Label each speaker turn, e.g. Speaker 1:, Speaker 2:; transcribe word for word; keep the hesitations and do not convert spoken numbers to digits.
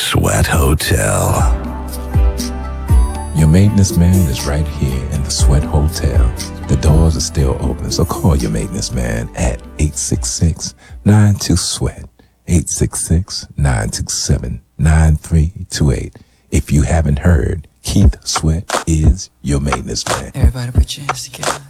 Speaker 1: Sweat Hotel.
Speaker 2: Your maintenance man is right here in the Sweat Hotel. The doors are still open, so call your maintenance man at eight six six, nine two, SWEAT, eight six six, nine two seven, nine three two eight. If you haven't heard, Keith Sweat is your maintenance man.
Speaker 3: Everybody put your hands together.